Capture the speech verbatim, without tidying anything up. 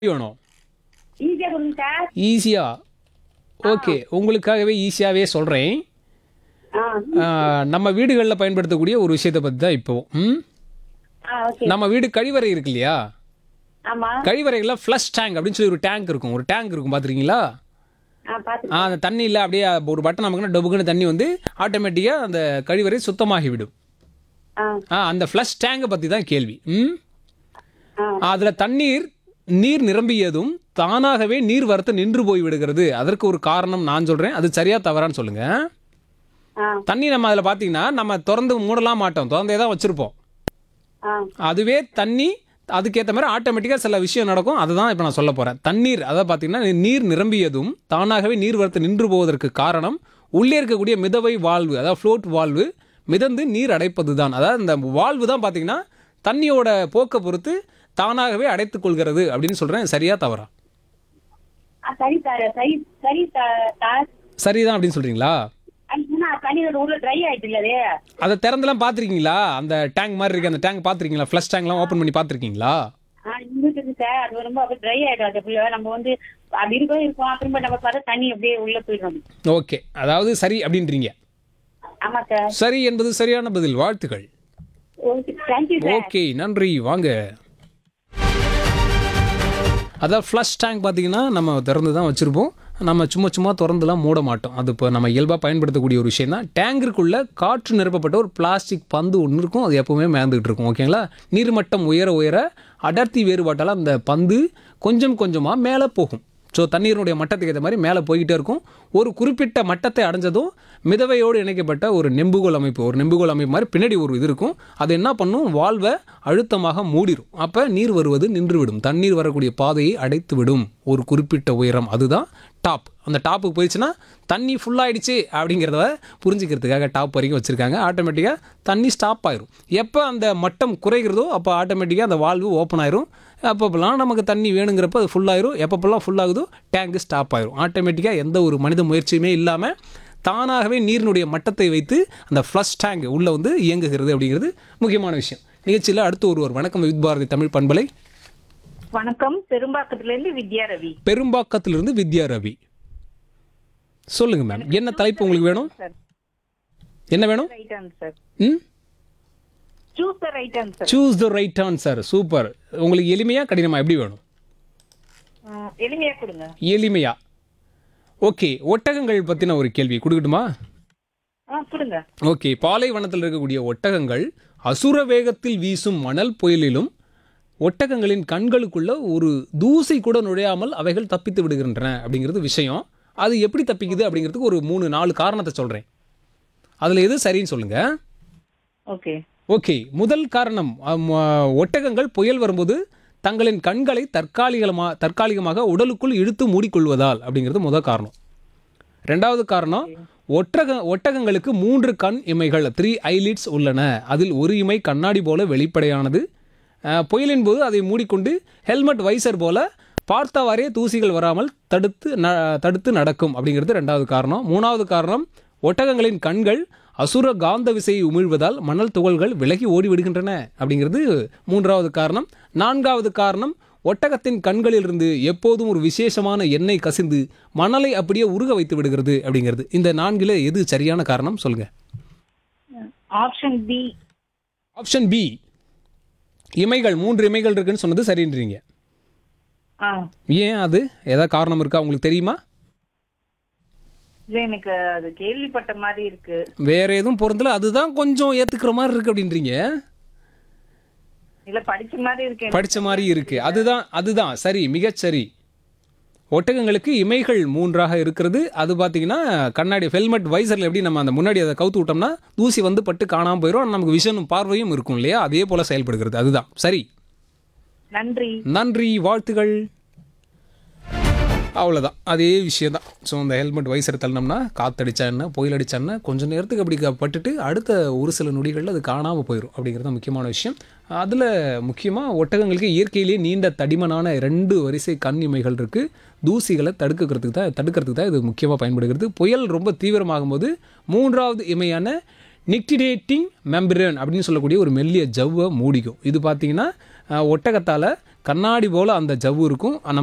வேணும் ஈஸியா கொடுங்க சார். ஈஸியா. ஓகே, உங்களுக்காகவே ஈஸியாகவே சொல்கிறேன். ஆ நம்ம வீடுகளில் பயன்படுத்தக்கூடிய ஒரு விஷயத்தை பற்றி தான் இப்போ. ம் ஆ ஓகே. நம்ம வீடு கழிவறை இருக்கு இல்லையா? ஆமா. கழிவறைகளில் ஃப்ளஷ் டேங்க் அப்படின்னு சொல்லி ஒரு டேங்க் இருக்கும். ஒரு டேங்க் இருக்கும், பார்த்துருக்கீங்களா? ஆ பாத்து. ஆ அந்த தண்ணி இல்லை, அப்படியே ஒரு பட்டன் நமக்குன்னா டொபுக்குன்னு தண்ணி வந்து ஆட்டோமேட்டிக்காக அந்த கழிவறை சுத்தமாகிவிடும். ஆ ஆ அந்த ஃப்ளஷ் டேங்கை பற்றி தான் கேள்வி. ம் ஆ அதில் தண்ணீர் நீர் நிரம்பியதும் தானாகவே நீர் வரத்து நின்று போய் விடுகிறது. அதற்கு ஒரு காரணம் நான் சொல்கிறேன், அது சரியா தவறான்னு சொல்லுங்கள். ஆ தண்ணி நம்ம அதில் பார்த்தீங்கன்னா நம்ம திறந்து மூடலாம் மாட்டோம், திறந்தே தான் வச்சுருப்போம். ஆ அதுவே தண்ணி அதுக்கேற்ற மாதிரி ஆட்டோமேட்டிக்காக சில விஷயம் நடக்கும். அதுதான் இப்போ நான் சொல்ல போகிறேன். தண்ணீர் அதாவது பார்த்தீங்கன்னா நீர் நிரம்பியதும் தானாகவே நீர் வரத்து நின்று போவதற்கு காரணம் உள்ளே இருக்கக்கூடிய மிதவை வால்வு, அதாவது ஃப்ளோட் வால்வு மிதந்து நீர் அடைப்பது தான். அதாவது இந்த வால்வு தான் பார்த்தீங்கன்னா தண்ணியோட போக்கை பொறுத்து தானாகவே அடைத்துக் கொள்கிறது அப்படின்னு சொல்கிறேன். சரியா தவறா? ஆ, சரி சார். சரி சரி சார் சார். சரிதான் அப்படின்னு சொல்கிறீங்களா? அண்ணா தண்ணியோட உள்ள ட்ரை ஆயிட்டு இல்லதே. அதை திறந்துலாம் பார்த்துருக்கீங்களா? அந்த டேங்க் மாதிரி இருக்கு, அந்த டேங்க் பார்த்துருக்கீங்களா? ஃப்ளஷ் டேங்க்லாம் ஓப்பன் பண்ணி பார்த்துருக்கீங்களா? ஆ இருக்குது சார். அது ரொம்ப அப்படியே ட்ரை ஆயிடும். அது ஃபுல்லா நம்ம வந்து அது இருக்கவே இருக்கும். திரும்ப நம்ம பார்த்தா தண்ணி அப்படியே உள்ள போயிடும். ஓகே, அதாவது சரி அப்படின்றீங்க. ஆமா சார். சரி என்பது சரியான பதில். வாழ்த்துக்கள். Okay, thank you sir. ஓகே, நன்றி. வாங்க. அதாவது ஃப்ளஷ் டேங்க் பார்த்தீங்கன்னா நம்ம திறந்து தான் வச்சுருப்போம். நம்ம சும்மா சும்மா திறந்துலாம் மூட மாட்டோம். அது இப்போ நம்ம இயல்பாக பயன்படுத்தக்கூடிய ஒரு விஷயம் தான். டேங்கிற்குள்ளே காற்று நிரப்பப்பட்ட ஒரு பிளாஸ்டிக் பந்து ஒன்று இருக்கும். அது எப்போவுமே மேந்துக்கிட்டு இருக்கும். ஓகேங்களா? நீர்மட்டம் உயர உயர அடர்த்தி வேறுபாட்டால் அந்த பந்து கொஞ்சம் கொஞ்சமாக மேலே போகும். ஸோ தண்ணீரினுடைய மட்டத்துக்கு ஏற்ற மாதிரி மேலே போய்கிட்டே இருக்கும். ஒரு குறிப்பிட்ட மட்டத்தை அடைஞ்சதும் மிதவையோடு இணைக்கப்பட்ட ஒரு நெம்புகோல் அமைப்பு, ஒரு நெம்புகோல் அமைப்பு மாதிரி பின்னாடி ஒரு இது இருக்கும். அது என்ன பண்ணும்? வால்வை அழுத்தமாக மூடிடும். அப்போ நீர் வருவது நின்றுவிடும். தண்ணீர் வரக்கூடிய பாதையை அடைத்து விடும் ஒரு குறிப்பிட்ட உயரம். அதுதான் டாப். அந்த டாப்புக்கு போயிடுச்சுன்னா தண்ணி ஃபுல்லாகிடுச்சு அப்படிங்கிறத புரிஞ்சுக்கிறதுக்காக டாப் வரைக்கும் வச்சுருக்காங்க. ஆட்டோமேட்டிக்காக தண்ணி ஸ்டாப் ஆயிரும். எப்போ அந்த மட்டம் குறைகிறதோ அப்போ ஆட்டோமேட்டிக்காக அந்த வால்வு ஓப்பன் ஆயிரும். அப்பப்போலாம் நமக்கு தண்ணி வேணுங்கிறப்ப அது ஃபுல்லாயிரும். எப்பப்பெல்லாம் ஃபுல்லாகுதோ டேங்கு ஸ்டாப் ஆயிரும். ஆட்டோமேட்டிக்காக எந்த ஒரு மனித முயற்சியுமே இல்லாமல் தானாகவே நீரினுடைய மட்டத்தை வைத்து அந்த ஃப்ளஷ் டேங்க் உள்ளே வந்து இயங்குகிறது அப்படிங்கிறது முக்கியமான விஷயம். நிகழ்ச்சியில் அடுத்து ஒருவர். வணக்கம் வித் பாரதி தமிழ் பண்பலை. வணக்கம். பெரும்பாக்கத்துல இருந்து வித்யா ரவி. பெரும்பாக்கத்திலிருந்து வித்யா ரவி. சொல்லுங்க மேம், என்ன தலைப்பு உங்களுக்கு வேணும்? சார் என்ன வேணும்? Right answer. ம் choose the right answer. Choose the right answer. Super. உங்களுக்கு எளிமையா கடினமா எப்படி வேணும்? எளிமையா கொடுங்க. எளிமையா. ஓகே, ஒட்டகங்கள் பற்றின ஒரு கேள்வி கொடுக்கட்டுமா? ஆ கொடுங்க. ஓகே, பாலைவனத்தில் இருக்கக்கூடிய ஒட்டகங்கள் அசுர வேகத்தில் வீசும் மணல் புயலிலும் ஒட்டகங்களின் கண்களுக்குள்ள ஒரு தூசி கூட நுழையாமல் அவைகள் தப்பித்து விடுகின்றன அப்படிங்கிறது விஷயம். அது எப்படி தப்பிக்குது அப்படிங்கிறதுக்கு ஒரு மூணு நாலு காரணத்தை சொல்கிறேன். அதில் எது சரின்னு சொல்லுங்க. ஓகே ஓகே, முதல் காரணம், அம், ஒட்டகங்கள் புயல் வரும்போது தங்களின் கண்களை தற்காலிகமாக தற்காலிகமாக உடலுக்குள் இழுத்து மூடிக்கொள்வதால் அப்படிங்கிறது முதல் காரணம். ரெண்டாவது காரணம், ஒட்டக ஒட்டகங்களுக்கு மூன்று கண் இமைகள், த்ரீ ஐலிட்ஸ் உள்ளன. அதில் ஒரு இமை கண்ணாடி போல வெளிப்படையானது. அஹ், புயலின் போது அதை மூடிக்கொண்டு ஹெல்மெட் வைசர் போல பார்த்தவாறே தூசிகள் வராமல் தடுத்து ந தடுத்து நடக்கும் அப்படிங்கிறது ரெண்டாவது காரணம். மூணாவது காரணம், ஒட்டகங்களின் கண்கள் அசுர காந்த விசையை உமிழ்வதால் மணல் துகள்கள் விலகி ஓடிவிடுகின்றன அப்படிங்கிறது மூன்றாவது காரணம். நான்காவது காரணம், ஒட்டகத்தின் கண்களிலிருந்து எப்போதும் ஒரு விசேஷமான எண்ணெய் கசிந்து மணலை அப்படியே உருக வைத்து விடுகிறது அப்படிங்கிறது. இந்த நான்கில் எது சரியான காரணம் சொல்லுங்க. Option B. ஆப்ஷன் பி, இமைகள் மூன்று இமைகள் இருக்குன்னு சொன்னது சரின்றீங்க. ஆ ஏன், அது ஏதாவது காரணம் இருக்கா உங்களுக்கு தெரியுமா? இல்ல, எனக்கு அது கேள்விப்பட்ட மாதிரி இருக்கு. வேற எதுவும் பொருந்தல, அதுதான் கொஞ்சம் ஏத்துக்கிற மாதிரி இருக்கு அப்படின்றீங்க. இல்ல படிச்ச மாதிரி இருக்கு. படிச்ச மாதிரி இருக்கு. அதுதான் அதுதான் சரி, மிகச்சரி. ஒட்டகங்களுக்கு இமைகள் மூன்றாக இருக்கிறது. அது பார்த்தீங்கன்னா கண்ணாடி ஹெல்மெட் வைசரில் எப்படி நம்ம அந்த முன்னாடி அதை கவுத்து விட்டோம்னா தூசி வந்து பட்டு காணாமல் போயிடும். ஆனால் நமக்கு விஷனும் பார்வையும் இருக்கும் இல்லையா? அதே போல செயல்படுகிறது. அதுதான் சரி. நன்றி. நன்றி, வாழ்த்துகள். அவ்வளோதான், அதே விஷயம் தான். ஸோ அந்த ஹெல்மெட் வைசர் தள்ளனோம்னா காற்றடிச்சா என்ன, புயல் அடிச்சா என்ன, கொஞ்சம் நேரத்துக்கு அப்படி க- பட்டுட்டு அடுத்த ஒரு சில நொடிகளில் அது காணாமல் போயிடும் அப்படிங்கிறது தான் முக்கியமான விஷயம். அதில் முக்கியமாக ஒட்டகங்களுக்கு இயற்கையிலேயே நீண்ட தடிமனான ரெண்டு வரிசை கண் இமைகள் இருக்குது. தூசிகளை தடுக்கிறதுக்கு தான் தடுக்கிறதுக்கு தான் இது முக்கியமாக பயன்படுகிறது. புயல் ரொம்ப தீவிரமாகும் போது மூன்றாவது இமையான நிக்டிடேட்டிங் மெம்பரேன் அப்படின்னு சொல்லக்கூடிய ஒரு மெல்லிய ஜவ்வை மூடிக்கும். இது பார்த்தீங்கன்னா ஒட்டகத்தால் கண்ணாடி போல் அந்த ஜவ்வு இருக்கும். நம்ம